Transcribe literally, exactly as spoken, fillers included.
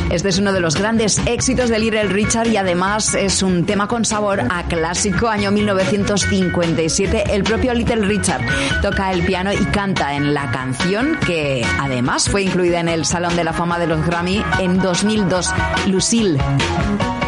Este es uno de los grandes éxitos de Little Richard y además es un tema con sabor a clásico, año mil novecientos cincuenta y siete. El propio Little Richard toca el piano y canta en la canción, que además fue incluida en el Salón de la Fama de los Grammy en dos mil dos, Lucille.